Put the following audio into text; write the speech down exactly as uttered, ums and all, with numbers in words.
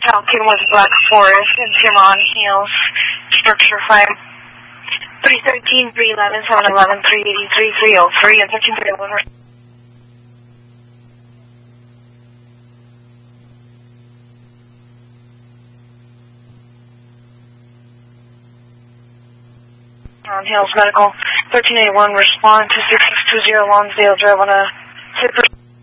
Falcon was Black Forest and Timon Hills, structure fire. three thirteen, three eleven, seven eleven, three eighty-three, three oh three, and thirteen three oh one. On Hills Medical, thirteen eighty-one, respond to six six two zero Lonsdale Drive on a super.